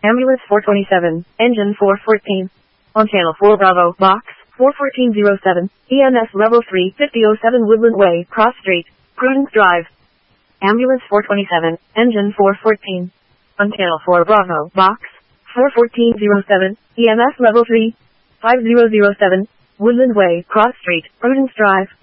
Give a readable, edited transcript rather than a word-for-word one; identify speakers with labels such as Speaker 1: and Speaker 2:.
Speaker 1: Ambulance 427, Engine 414. On Channel 4 Bravo, Box 41407, EMS Level 3, 5007 Woodland Way, Cross Street, Prudence Drive. Ambulance 427, Engine 414. On Channel 4 Bravo, Box 41407, EMS Level 3, 5007, Woodland Way, Cross Street, Prudence Drive.